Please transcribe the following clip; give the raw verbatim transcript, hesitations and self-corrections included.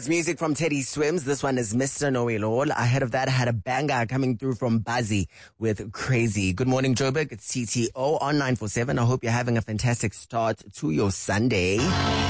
It's music from Teddy Swims. This one is Mister Know It All. Ahead of that, I had a banger coming through from Buzzy with Crazy. Good morning, Joburg. It's T T O on nine four seven. I hope you're having a fantastic start to your Sunday.